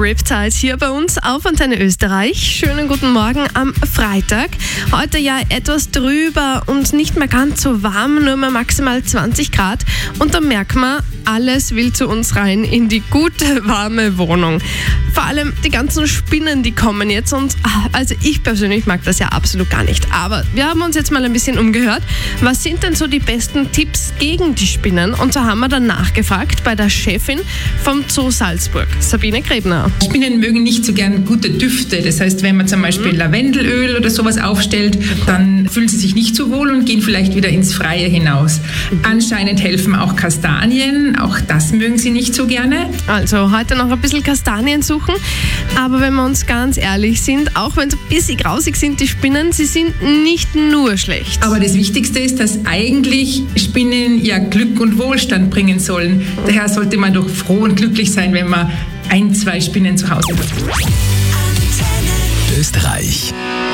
Riptide hier bei uns auf Antenne Österreich. Schönen guten Morgen am Freitag. Heute ja etwas drüber und nicht mehr ganz so warm, nur mehr maximal 20 Grad. Und da merkt man, alles will zu uns rein in die gute, warme Wohnung. Vor allem die ganzen Spinnen, die kommen jetzt. Und also ich persönlich mag das ja absolut gar nicht. Aber wir haben uns jetzt mal ein bisschen umgehört. Was sind denn so die besten Tipps gegen die Spinnen? Und so haben wir dann nachgefragt bei der Chefin vom Zoo Salzburg, Sabine Grebner. Spinnen mögen nicht so gern gute Düfte. Das heißt, wenn man zum Beispiel Lavendelöl oder sowas aufstellt, dann fühlen sie sich nicht so wohl und gehen vielleicht wieder ins Freie hinaus. Anscheinend helfen auch Kastanien. Auch das mögen sie nicht so gerne. Also heute noch ein bisschen Kastanien suchen. Aber wenn wir uns ganz ehrlich sind, auch wenn sie ein bisschen grausig sind, die Spinnen, sie sind nicht nur schlecht. Aber das Wichtigste ist, dass eigentlich Spinnen ja Glück und Wohlstand bringen sollen. Daher sollte man doch froh und glücklich sein, wenn man 1, 2 Spinnen zu Hause hat. Österreich.